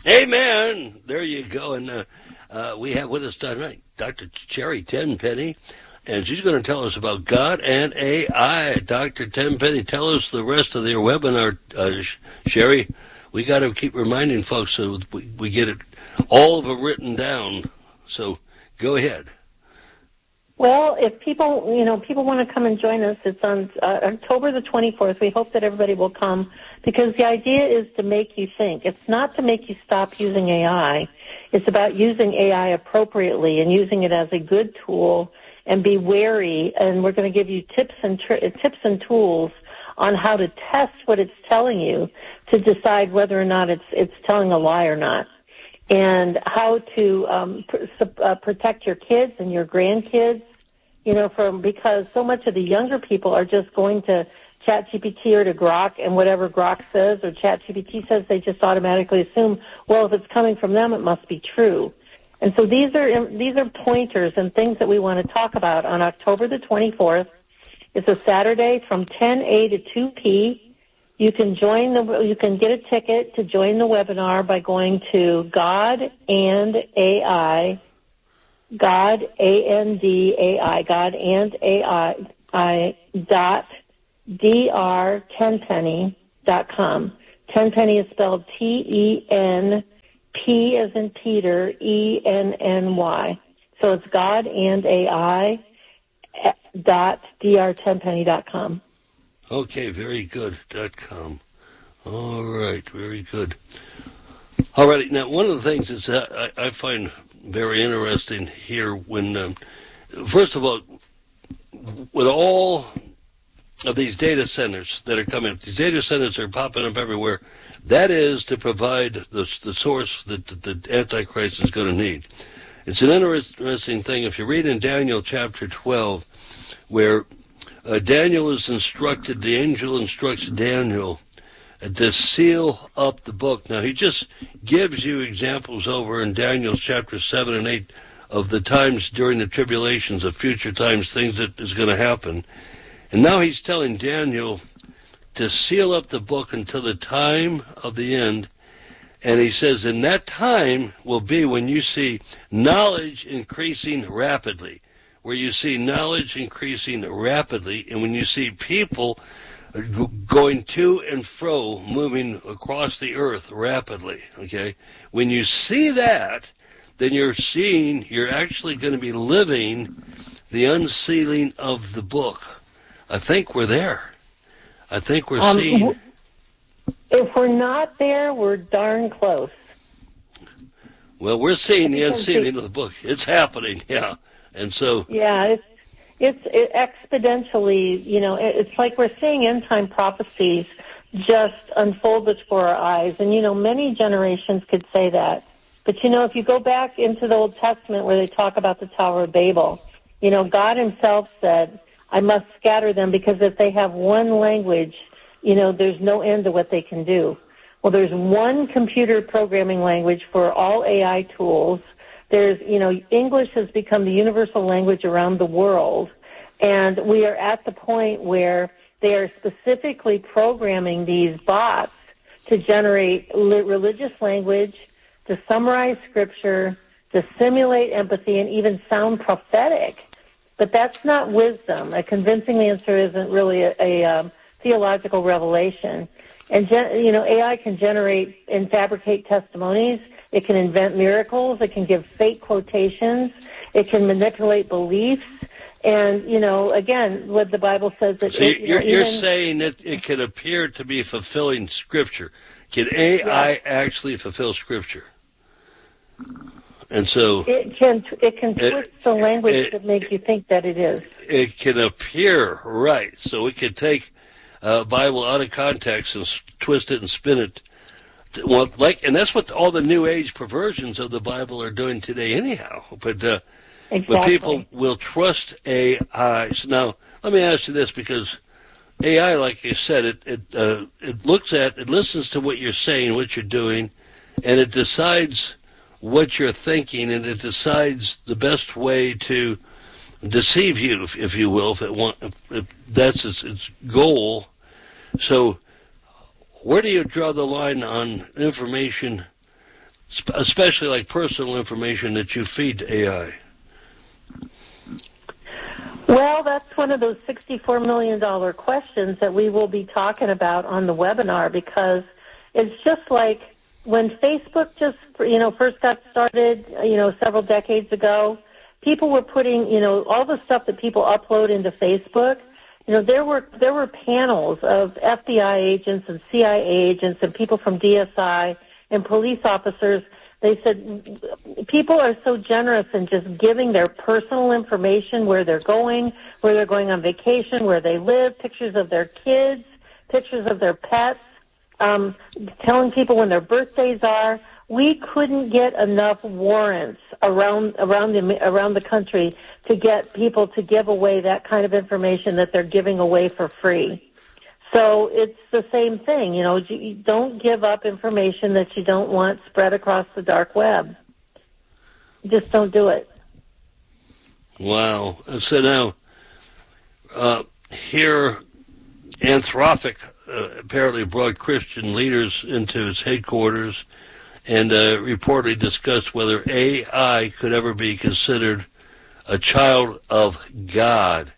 Amen. There you go. And we have with us tonight Dr. Sherry Tenpenny, and she's going to tell us about God and AI. Dr. Tenpenny, tell us the rest of your webinar, Sherry. We got to keep reminding folks so we get it all of it written down. So go ahead. Well, if people want to come and join us, it's on October the 24th. We hope that everybody will come because the idea is to make you think. It's not to make you stop using AI. It's about using AI appropriately and using it as a good tool and be wary. And we're going to give you tips and tools on how to test what it's telling you to decide whether or not it's telling a lie or not, and how to protect your kids and your grandkids, because so much of the younger people are just going to ChatGPT or to Grok, and whatever Grok says or ChatGPT says, they just automatically assume, well, if it's coming from them, it must be true. And so these are pointers and things that we want to talk about on October the 24th. It's a Saturday from 10 a to 2 p. You can get a ticket to join the webinar by going to God and AI drtenpenny.com. Tenpenny is spelled T-E-N-P as in Peter, E-N-N-Y. So it's God and AI .drtenpenny.com. Okay, very good. .com. All right, very good. All right, now one of the things is I find very interesting here when, first of all, with all of these data centers that are coming up, these data centers are popping up everywhere. That is to provide the source that the Antichrist is going to need. It's an interesting thing. If you read in Daniel chapter 12, where Daniel is instructed, the angel instructs Daniel to seal up the book. Now, he just gives you examples over in Daniel chapter 7 and 8 of the times during the tribulations, of future times, things that is going to happen. And now he's telling Daniel to seal up the book until the time of the end. And he says, and that time will be when you see knowledge increasing rapidly, where you see knowledge increasing rapidly, and when you see people going to and fro, moving across the earth rapidly, okay? When you see that, then you're actually going to be living the unsealing of the book. I think we're there. I think we're seeing... If we're not there, we're darn close. Well, we're seeing the unsealing of the book. It's happening, yeah. And so... Yeah, it's exponentially, it's like we're seeing end-time prophecies just unfold before our eyes. And, many generations could say that. But, if you go back into the Old Testament where they talk about the Tower of Babel, God himself said, I must scatter them because if they have one language, there's no end to what they can do. Well, there's one computer programming language for all AI tools. There's, English has become the universal language around the world, and we are at the point where they are specifically programming these bots to generate religious language, to summarize scripture, to simulate empathy, and even sound prophetic. But that's not wisdom. A convincing answer isn't really a theological revelation. And, AI can generate and fabricate testimonies. It can invent miracles. It can give fake quotations. It can manipulate beliefs. And, again, what the Bible says that... So you're saying that it can appear to be fulfilling Scripture. Can AI actually fulfill Scripture? And so... It can twist the language that makes you think that it is. It can appear, right. So it can take Bible out of context and twist it and spin it. Well, and that's what all the New Age perversions of the Bible are doing today, anyhow. But people will trust AI. So now, let me ask you this, because AI, like you said, it listens to what you're saying, what you're doing, and it decides what you're thinking, and it decides the best way to deceive you, if you will, if that's its goal. So where do you draw the line on information especially like personal information that you feed to AI? Well, that's one of those $64 million questions that we will be talking about on the webinar, because it's just like when Facebook just, first got started, several decades ago, people were putting, all the stuff that people upload into Facebook. There were panels of FBI agents and CIA agents and people from DSI and police officers. They said people are so generous in just giving their personal information, where they're going on vacation, where they live, pictures of their kids, pictures of their pets, telling people when their birthdays are. We couldn't get enough warrants around the country to get people to give away that kind of information that they're giving away for free. So it's the same thing, you don't give up information that you don't want spread across the dark web. Just don't do it. Wow. So now, here, Anthropic apparently brought Christian leaders into its headquarters and reportedly discussed whether AI could ever be considered a child of God.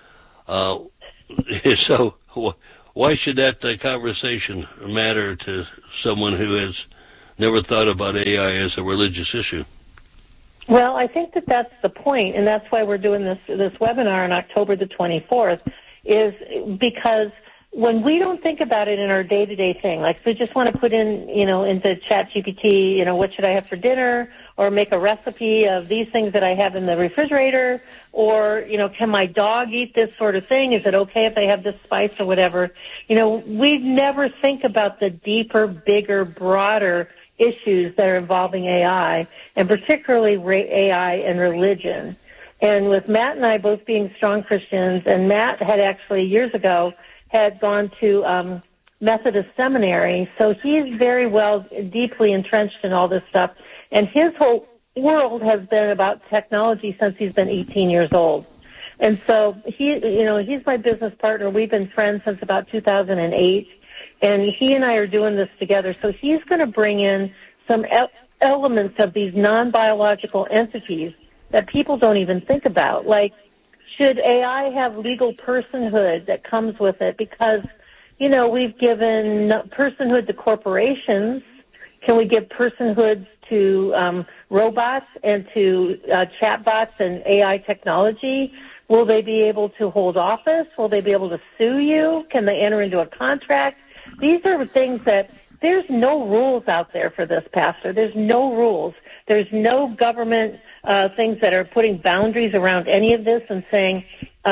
So why should that conversation matter to someone who has never thought about AI as a religious issue? Well, I think that that's the point, and that's why we're doing this webinar on October the 24th, is because when we don't think about it in our day-to-day thing, like if we just want to put in, into ChatGPT, what should I have for dinner, or make a recipe of these things that I have in the refrigerator, or, can my dog eat this sort of thing? Is it okay if they have this spice or whatever? We never think about the deeper, bigger, broader issues that are involving AI, and particularly AI and religion. And with Matt and I both being strong Christians, and Matt had actually years ago had gone to Methodist seminary, so he's very well, deeply entrenched in all this stuff. And his whole world has been about technology since he's been 18 years old. And so he's my business partner. We've been friends since about 2008, and he and I are doing this together. So he's going to bring in some elements of these non-biological entities that people don't even think about, like, should AI have legal personhood that comes with it? Because, we've given personhood to corporations. Can we give personhood to robots and to chatbots and AI technology? Will they be able to hold office? Will they be able to sue you? Can they enter into a contract? These are things that there's no rules out there for this, Pastor. There's no rules. There's no government things that are putting boundaries around any of this and saying,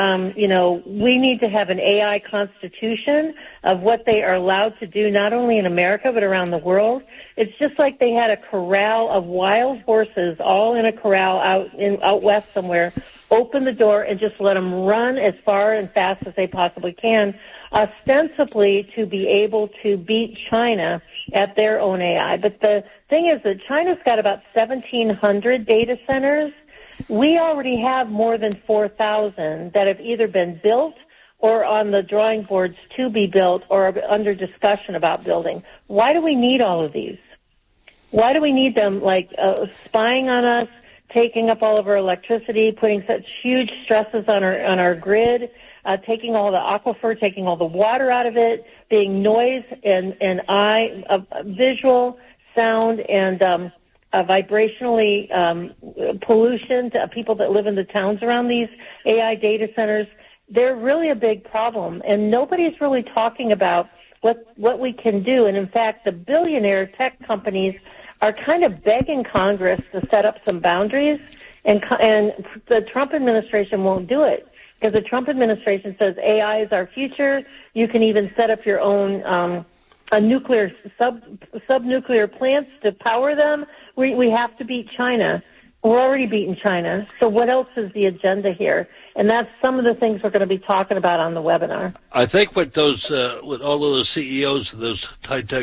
we need to have an AI constitution of what they are allowed to do, not only in America but around the world. It's just like they had a corral of wild horses all in a corral out west somewhere. Open the door and just let them run as far and fast as they possibly can, ostensibly to be able to beat China at their own AI. But the thing is that China's got about 1,700 data centers. We already have more than 4,000 that have either been built or on the drawing boards to be built or are under discussion about building. Why do we need all of these? Why do we need them, spying on us, taking up all of our electricity, putting such huge stresses on our grid, taking all the aquifer, taking all the water out of it, being noise and visual, sound, and vibrationally pollution to people that live in the towns around these AI data centers? They're really a big problem, and nobody's really talking about what we can do. And in fact, the billionaire tech companies are kind of begging Congress to set up some boundaries, and the Trump administration won't do it, because the Trump administration says AI is our future. You can even set up your own nuclear sub-nuclear plants to power them. We have to beat China. We're already beating China. So what else is the agenda here? And that's some of the things we're going to be talking about on the webinar. I think with all of those CEOs of those high-tech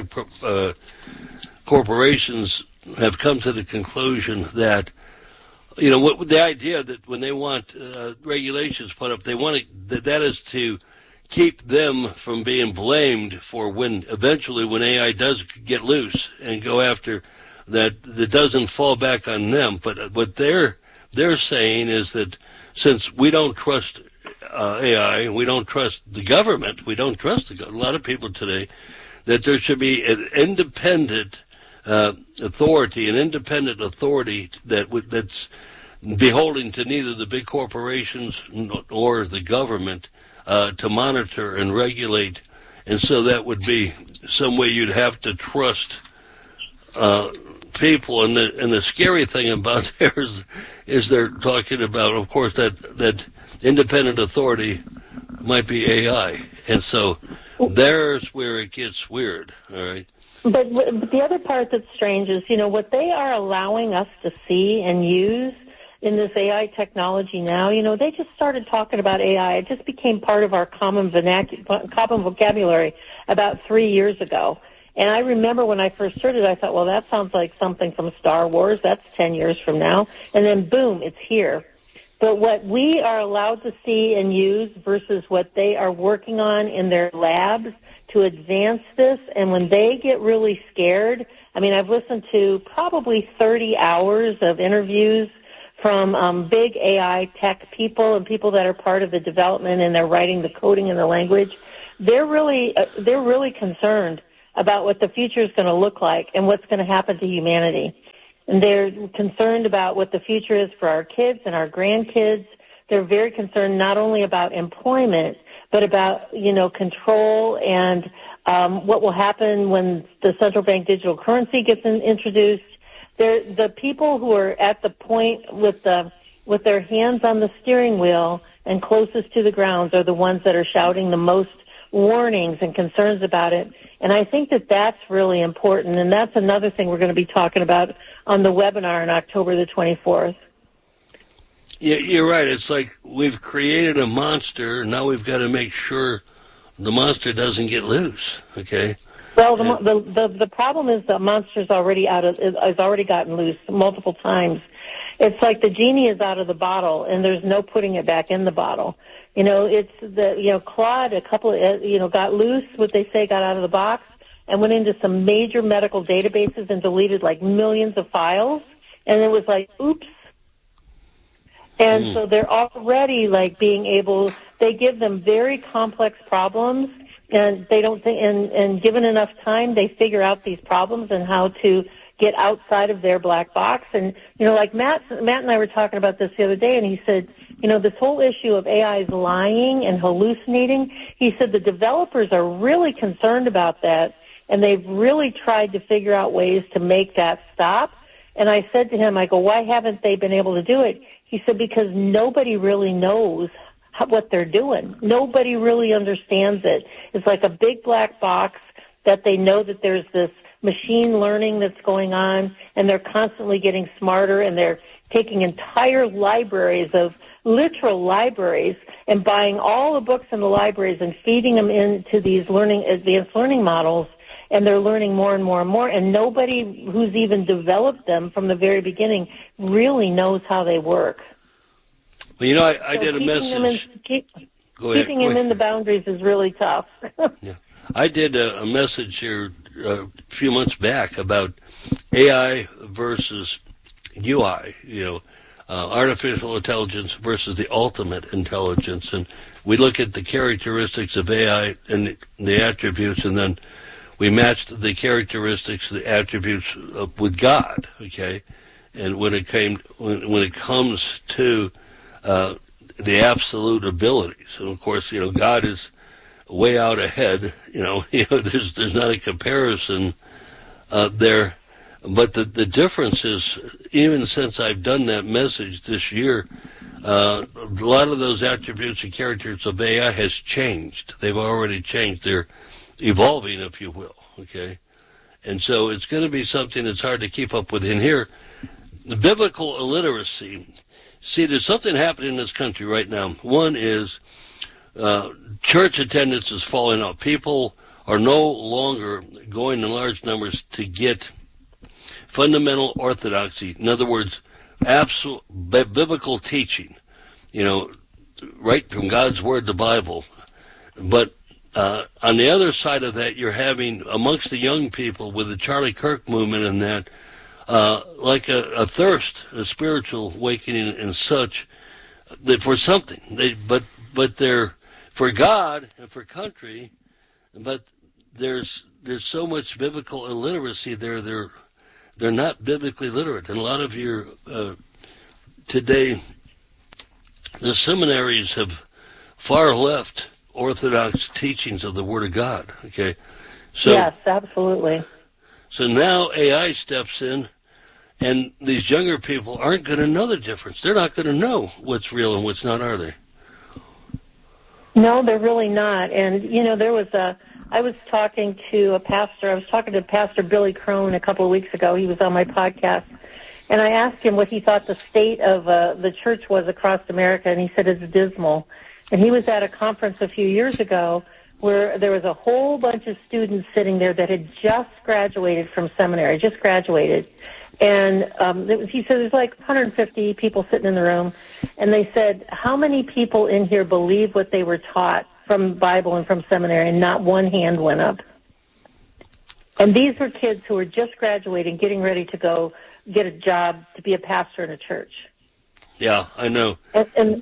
corporations have come to the conclusion that, the idea that when they want regulations put up, they want that is to keep them from being blamed for when AI does get loose and go after that doesn't fall back on them. But what they're saying is that since we don't trust AI, we don't trust the government, we don't trust a lot of people today, that there should be an independent authority that's beholden to neither the big corporations nor the government to monitor and regulate. And so that would be some way you'd have to trust people. And the scary thing about there is they're talking about, of course, that independent authority might be AI. And so there's where it gets weird, all right? But the other part that's strange is, what they are allowing us to see and use in this AI technology now, they just started talking about AI. It just became part of our common vocabulary about 3 years ago. And I remember when I first heard it, I thought, well, that sounds like something from Star Wars. That's 10 years from now. And then, boom, it's here. But what we are allowed to see and use versus what they are working on in their labs to advance this, and when they get really scared, I've listened to probably 30 hours of interviews from big AI tech people and people that are part of the development, and they're writing the coding and the language. They're really concerned about what the future is going to look like and what's going to happen to humanity. And they're concerned about what the future is for our kids and our grandkids. They're very concerned not only about employment, but about, control and what will happen when the central bank digital currency gets introduced. The people who are at the point with their hands on the steering wheel and closest to the ground are the ones that are shouting the most warnings and concerns about it. And I think that that's really important, and that's another thing we're going to be talking about on the webinar on October the 24th. Yeah, you're right. It's like we've created a monster, and now we've got to make sure the monster doesn't get loose, okay? Well, the problem is the monster's has already gotten loose multiple times. It's like the genie is out of the bottle, and there's no putting it back in the bottle. Claude, got loose, what they say, got out of the box, and went into some major medical databases and deleted like millions of files, and it was like, oops. And so they're already like being able, they give them very complex problems, and they don't think, and given enough time, they figure out these problems and how to get outside of their black box. And, like Matt and I were talking about this the other day, and he said, this whole issue of AI is lying and hallucinating. He said the developers are really concerned about that, and they've really tried to figure out ways to make that stop. And I said to him, I go, why haven't they been able to do it? He said, because nobody really knows what they're doing. Nobody really understands it. It's like a big black box that they know that there's this machine learning that's going on, and they're constantly getting smarter, and they're taking entire libraries of literal libraries and buying all the books in the libraries and feeding them into these advanced learning models, and they're learning more and more and more, and nobody who's even developed them from the very beginning really knows how they work. Well, I did a message. Keeping him in the boundaries is really tough. Yeah. I did a message here a few months back about AI versus UI, artificial intelligence versus the ultimate intelligence. And we look at the characteristics of AI and the attributes, and then we matched the characteristics, the attributes with God, okay? And when it comes to the absolute abilities, and of course, God is way out ahead. There's not a comparison there. But the difference is, even since I've done that message this year, a lot of those attributes and characters of AI has changed. They've already changed. They're evolving, if you will, okay? And so it's going to be something that's hard to keep up with. In here, the biblical illiteracy. See, there's something happening in this country right now. One is church attendance is falling off. People are no longer going in large numbers to get fundamental orthodoxy. In other words, absolute biblical teaching, right from God's Word, the Bible. But on the other side of that, you're having, amongst the young people, with the Charlie Kirk movement and that, like a thirst, a spiritual awakening and such, that for something. But they're for God and for country, but there's so much biblical illiteracy there. They're not biblically literate, and a lot of your today, the seminaries have far left orthodox teachings of the Word of God. Okay, so yes, absolutely. So now AI steps in, and these younger people aren't going to know the difference. They're not going to know what's real and what's not, are they? No, they're really not. And, I was talking to Pastor Billy Crone a couple of weeks ago. He was on my podcast. And I asked him what he thought the state of the church was across America, and he said it's dismal. And he was at a conference a few years ago where there was a whole bunch of students sitting there that had just graduated from seminary, And he said there's like 150 people sitting in the room. And they said, how many people in here believe what they were taught from Bible and from seminary? And not one hand went up. And these were kids who were just graduating, getting ready to go get a job to be a pastor in a church. Yeah, I know. And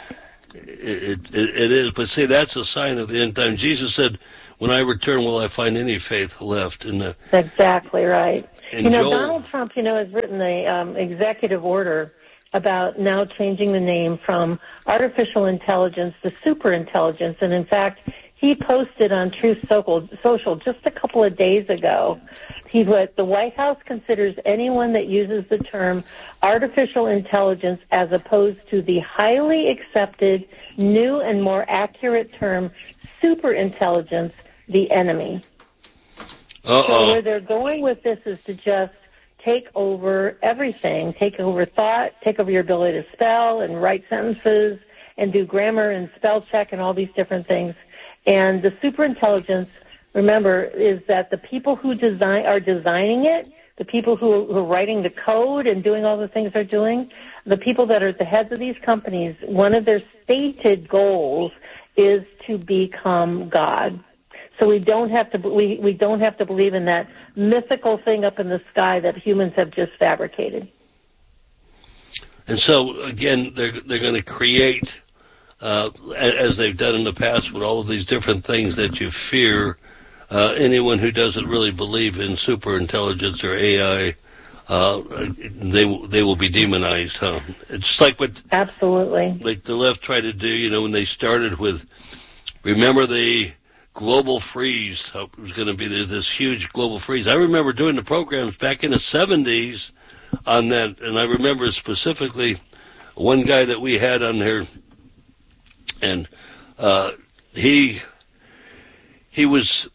it is. But see, that's a sign of the end time. Jesus said, when I return, will I find any faith left? Exactly right. Joel, Donald Trump, has written the executive order about now changing the name from artificial intelligence to superintelligence. And in fact, he posted on Truth Social just a couple of days ago, the White House considers anyone that uses the term artificial intelligence as opposed to the highly accepted, new and more accurate term superintelligence, the enemy. So where they're going with this is to just take over everything, take over thought, take over your ability to spell and write sentences and do grammar and spell check and all these different things. And the superintelligence, remember, is that the people who are designing it, the people who are writing the code and doing all the things they're doing, the people that are at the heads of these companies, one of their stated goals is to become God. So we don't have to believe in that mythical thing up in the sky that humans have just fabricated. And so again, they're going to create, as they've done in the past, with all of these different things that you fear. Anyone who doesn't really believe in superintelligence or AI, they will be demonized. Huh? It's like what like the left tried to do. When they started with, remember the global freeze. It was going to be this huge global freeze. I remember doing the programs back in the 70s on that, and I remember specifically one guy that we had on there, and he was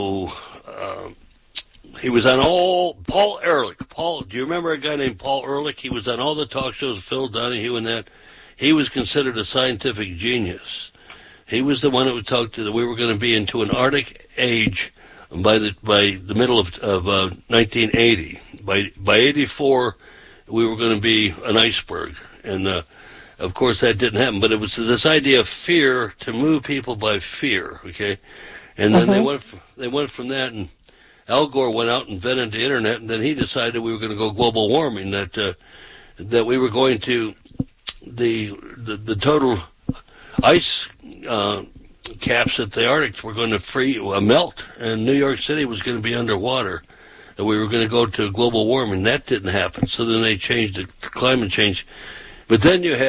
on all Paul Ehrlich. Do you remember a guy named Paul Ehrlich? He was on all the talk shows, Phil Donahue and that. He was considered a scientific genius. He was the one that would talk to that we were going to be into an Arctic age by the middle of 1980. By 84, we were going to be an iceberg, and of course that didn't happen. But it was this idea of fear, to move people by fear. Okay, and then they went from that, and Al Gore went out and invented the internet, and then he decided we were going to go global warming. That we were going to the total ice caps at the Arctic were going to melt, and New York City was going to be underwater, and we were going to go to global warming. That didn't happen, so then they changed it to climate change. But then we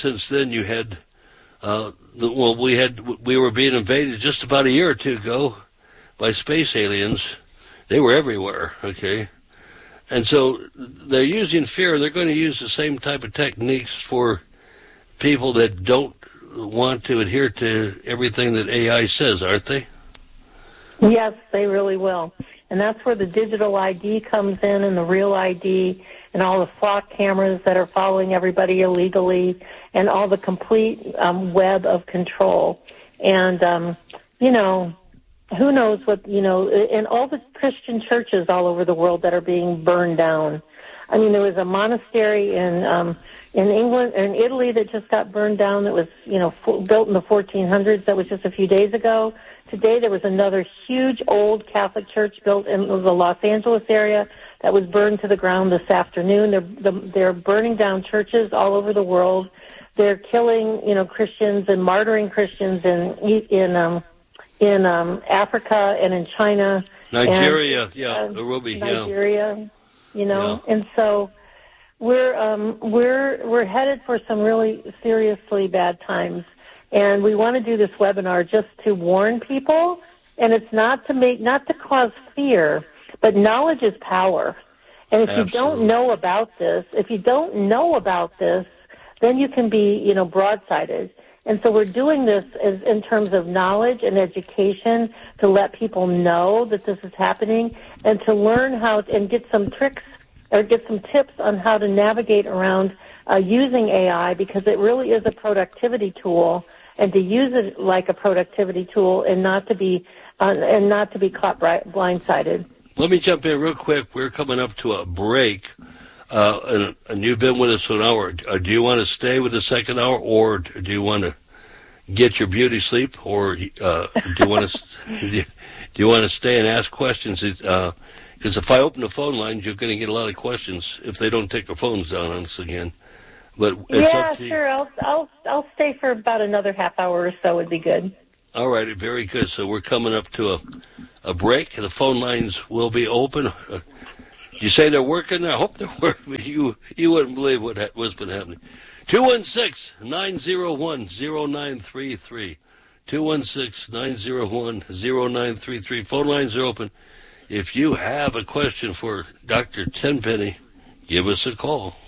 were being invaded just about a year or two ago by space aliens. They were everywhere, okay? And so they're using fear. They're going to use the same type of techniques for people that don't want to adhere to everything that AI says, aren't they? Yes, they really will. And that's where the digital ID comes in, and the real ID, and all the flock cameras that are following everybody illegally, and all the complete web of control. And, who knows what, and all the Christian churches all over the world that are being burned down. I mean, there was a monastery in England, in Italy, that just got burned down. That was, built in the 1400s. That was just a few days ago. Today, there was another huge old Catholic church built in the Los Angeles area that was burned to the ground this afternoon. They're burning down churches all over the world. They're killing, Christians and martyring Christians in Africa and in China. Nigeria, Nigeria, and so we're headed for some really seriously bad times, and we want to do this webinar just to warn people, and it's not to cause fear, but knowledge is power. And if you don't know about this, then you can be, broadsided. And so we're doing this in terms of knowledge and education to let people know that this is happening and to learn how and get some tricks or get some tips on how to navigate around using AI, because it really is a productivity tool, and to use it like a productivity tool and not to be caught blindsided. Let me jump in real quick. We're coming up to a break. And you've been with us for an hour. Do you want to stay with the second hour, or do you want to get your beauty sleep, or do you want to stay and ask questions? Because if I open the phone lines, you're going to get a lot of questions if they don't take their phones down on us again. But it's up to sure. you. I'll stay for about another half hour or so. Would be good. All right, very good. So we're coming up to a break. The phone lines will be open. You say they're working? I hope they're working. You wouldn't believe what's been happening. 216-901-0933. 216-901-0933. Phone lines are open. If you have a question for Dr. Tenpenny, give us a call.